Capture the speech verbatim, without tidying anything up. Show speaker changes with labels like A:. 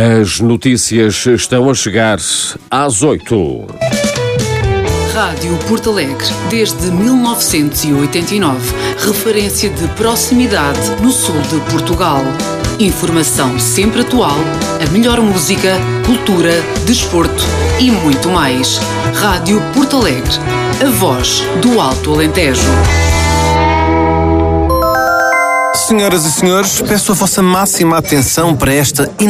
A: As notícias estão a chegar às oito.
B: Rádio Porto Alegre, desde mil novecentos e oitenta e nove, referência de proximidade no sul de Portugal. Informação sempre atual, a melhor música, cultura, desporto e muito mais. Rádio Porto Alegre, a voz do Alto Alentejo.
C: Senhoras e senhores, peço a vossa máxima atenção para esta